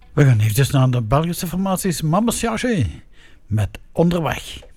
We gaan eventjes naar de Belgische formaties Mama Chargé met Onderweg.